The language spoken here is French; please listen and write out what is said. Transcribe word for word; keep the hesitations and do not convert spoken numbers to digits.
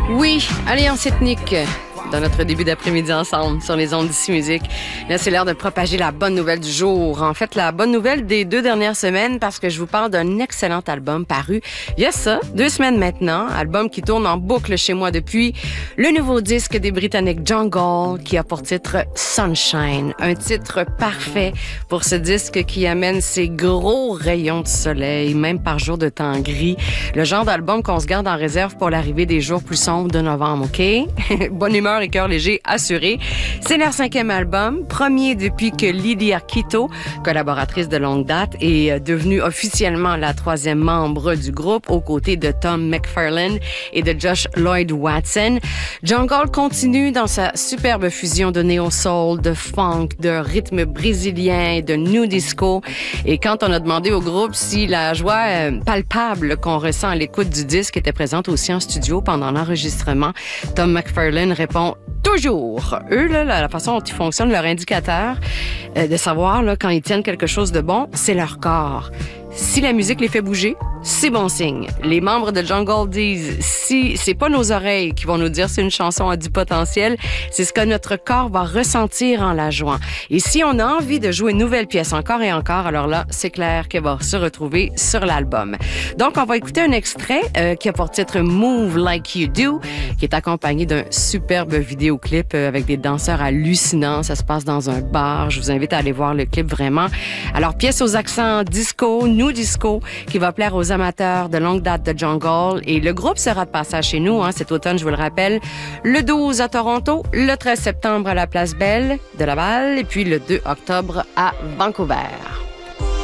Oui, alliance ethnique dans notre début d'après-midi ensemble sur les ondes d'ici musique. Là, c'est l'heure de propager la bonne nouvelle du jour. En fait, la bonne nouvelle des deux dernières semaines parce que je vous parle d'un excellent album paru il y a ça, deux semaines maintenant. Album qui tourne en boucle chez moi depuis. Le nouveau disque des Britanniques Jungle qui a pour titre Sunshine. Un titre parfait pour ce disque qui amène ses gros rayons de soleil, même par jour de temps gris. Le genre d'album qu'on se garde en réserve pour l'arrivée des jours plus sombres de novembre, OK? Bonne humeur et cœur léger assuré. C'est leur cinquième album, premier depuis que Lydia Quito, collaboratrice de longue date, est devenue officiellement la troisième membre du groupe aux côtés de Tom McFarlane et de Josh Lloyd Watson. Jungle continue dans sa superbe fusion de néo-soul, de funk, de rythme brésilien, de new disco. Et quand on a demandé au groupe si la joie euh, palpable qu'on ressent à l'écoute du disque était présente aussi en studio pendant l'enregistrement, Tom McFarlane répond toujours. Eux, là, la façon dont ils fonctionnent, leur indicateur euh, de savoir là, quand ils tiennent quelque chose de bon, c'est leur corps. Si la musique les fait bouger, c'est bon signe. Les membres de Jungle disent, si c'est pas nos oreilles qui vont nous dire si une chanson a du potentiel, c'est ce que notre corps va ressentir en la jouant. Et si on a envie de jouer une nouvelle pièce encore et encore, alors là, c'est clair qu'elle va se retrouver sur l'album. Donc, on va écouter un extrait euh, qui a pour titre Move Like You Do, qui est accompagné d'un superbe vidéoclip euh, avec des danseurs hallucinants. Ça se passe dans un bar. Je vous invite à aller voir le clip vraiment. Alors, pièce aux accents disco, new disco, qui va plaire aux amateurs de longue date de Jungle. Et le groupe sera de passage chez nous hein, cet automne, je vous le rappelle, le douze à Toronto, le treize septembre à la Place Belle de Laval et puis le deux octobre à Vancouver.